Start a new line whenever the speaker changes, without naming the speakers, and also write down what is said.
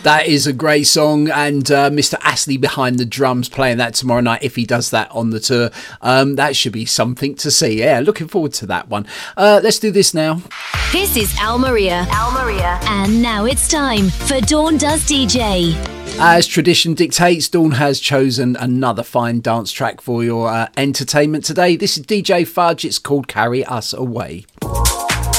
That is a great song, and Mr. Astley behind the drums playing that tomorrow night if he does that on the tour. That should be something to see. Yeah, looking forward to that one. Let's do this now.
This is Al Maria. And now it's time for Dawn Does DJ.
As tradition dictates, Dawn has chosen another fine dance track for your entertainment today. This is DJ Fudge. It's called Carry Us Away.